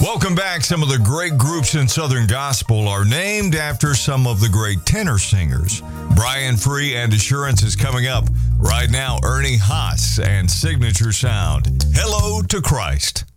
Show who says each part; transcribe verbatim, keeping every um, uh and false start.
Speaker 1: Welcome back. Some of the great groups in Southern Gospel are named after some of the great tenor singers. Brian Free and Assurance is coming up. Right now, Ernie Haas and Signature Sound. Hello to Christ.